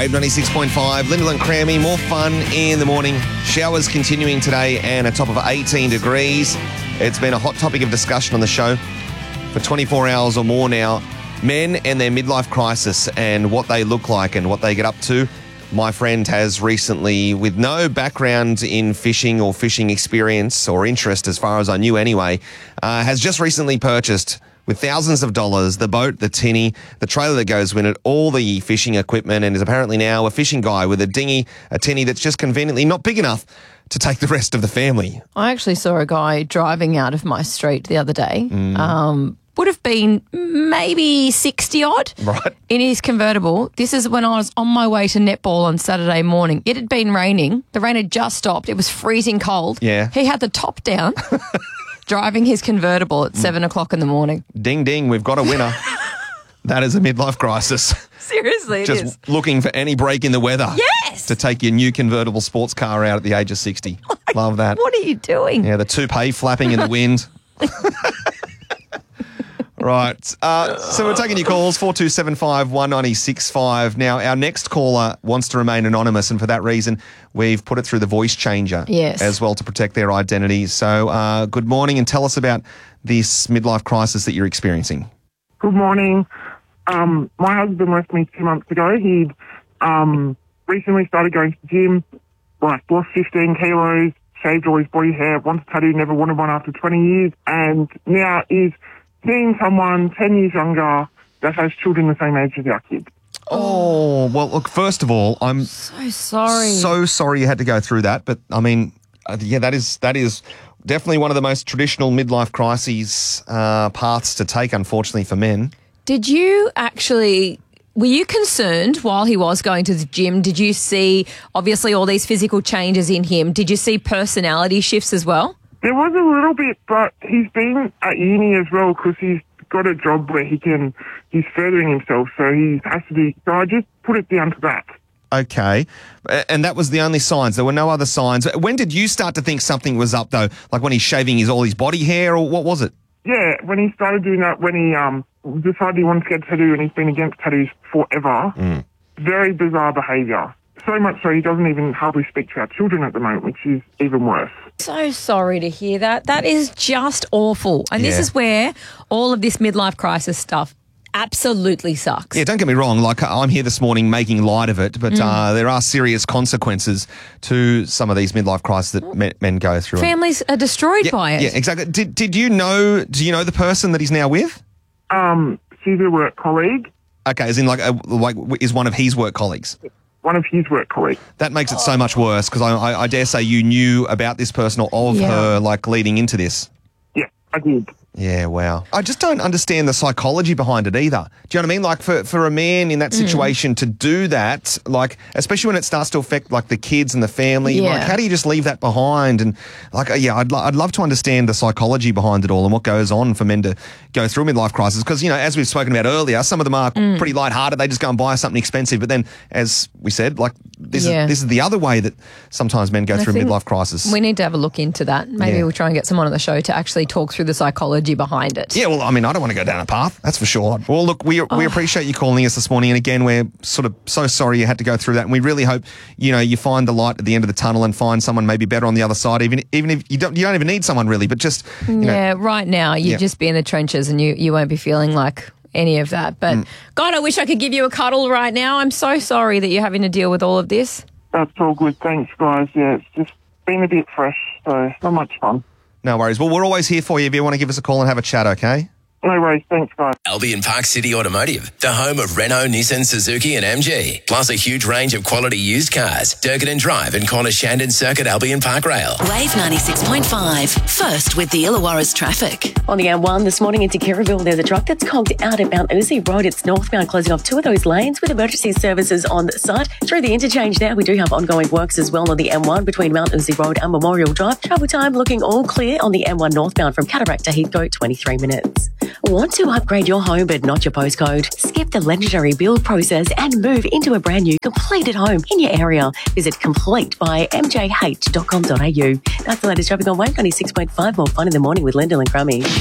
Wave 96.5, Lyndall and Crammy, more fun in the morning. Showers continuing today and a top of 18 degrees. It's been a hot topic of discussion on the show for 24 hours or more now. Men and their midlife crisis and what they look like and what they get up to. My friend has recently, with no background in fishing or fishing experience or interest as far as I knew anyway, has just recently purchased with thousands of dollars, the boat, the tinny, the trailer that goes with it, all the fishing equipment, and is apparently now a fishing guy with a dinghy, a tinny that's just conveniently not big enough to take the rest of the family. I actually saw a guy driving out of my street the other day. Would have been maybe 60 odd Right. in his convertible. This is when I was on my way to netball on Saturday morning. It had been raining. The rain had just stopped. It was freezing cold. Yeah. He had the top down, driving his convertible at 7 o'clock in the morning. Ding, ding, we've got a winner. That is a midlife crisis. Seriously, it Just is. looking for any break in the weather. Yes! To take your new convertible sports car out at the age of 60. Love that. What are you doing? Yeah, the toupee flapping in the wind. Right. So we're taking your calls, 4275 1965. Now, our next caller wants to remain anonymous, and for that reason, we've put it through the voice changer as well to protect their identity. So good morning, and tell us about this midlife crisis that you're experiencing. Good morning. My husband left me 2 months ago. He'd recently started going to the gym, lost 15 kilos, shaved all his body hair, wants a tattoo, never wanted one after 20 years, and now is seeing someone 10 years younger that has children the same age as our kids. Oh, well, look, first of all, I'm So sorry. so sorry you had to go through that. But, I mean, yeah, that is definitely one of the most traditional midlife crises paths to take, unfortunately, for men. Did you actually... Were you concerned while he was going to the gym? Did you see, obviously, all these physical changes in him? Did you see personality shifts as well? There was a little bit, but he's been at uni as well because he's got a job where he's furthering himself, so he has to do. So I just put it down to that. Okay. And that was the only signs? There were no other signs? When did you start to think something was up, though? Like when he's shaving all his body hair, or what was it? Yeah, when he started doing that, when he decided he wanted to get a tattoo, and he's been against tattoos forever. Very bizarre behaviour. So much so he doesn't even hardly speak to our children at the moment, which is even worse. So sorry to hear that. That is just awful. And this is where all of this midlife crisis stuff absolutely sucks. Yeah, don't get me wrong. Like, I'm here this morning making light of it, but there are serious consequences to some of these midlife crises that men go through. Families are destroyed by it. Yeah, exactly. Do you know the person that he's now with? She's a work colleague. Okay, as in like is one of his work colleagues? One of his work colleagues. That makes it so much worse because I dare say you knew about this person or of her like leading into this. Yeah, I did. Yeah, wow. I just don't understand the psychology behind it either. Do you know what I mean? Like for a man in that situation to do that, like especially when it starts to affect like the kids and the family, like how do you just leave that behind? And like, I'd love to understand the psychology behind it all and what goes on for men to go through a midlife crisis. Because, you know, as we've spoken about earlier, some of them are pretty lighthearted. They just go and buy something expensive. But then, as we said, like this is the other way that sometimes men go through a midlife crisis. We need to have a look into that. Maybe we'll try and get someone on the show to actually talk through the psychology behind it. Yeah, well, I mean, I don't want to go down a path, that's for sure. Well, look, we appreciate you calling us this morning, and again, we're sort of so sorry you had to go through that, and we really hope, you know, you find the light at the end of the tunnel and find someone maybe better on the other side, even if you don't even need someone really, but just, you know. Right now, you'd just be in the trenches and you won't be feeling like any of that. But God, I wish I could give you a cuddle right now. I'm so sorry that you're having to deal with all of this. That's all good. Thanks, guys. Yeah, it's just been a bit fresh, so not much fun. No worries. Well, we're always here for you if you want to give us a call and have a chat, okay? No worries. Thanks, guys. Albion Park City Automotive, the home of Renault, Nissan, Suzuki and MG. Plus a huge range of quality used cars. Durkin Drive and Corner Shandon Circuit Albion Park Rail. Wave 96.5. First with the Illawarra's traffic. On the M1 this morning into Kirraville, there's a truck that's conked out at Mount Uzi Road. It's northbound, closing off two of those lanes with emergency services on site. Through the interchange now, we do have ongoing works as well on the M1 between Mount Uzi Road and Memorial Drive. Travel time looking all clear on the M1 northbound from Cataract to Heathcote, 23 minutes. Want to upgrade your home but not your postcode? Skip the legendary build process and move into a brand new completed home in your area. Visit complete by mjh.com.au. That's the latest traffic on Wave 96.5. More fun in the morning with Lyndall and Crummy.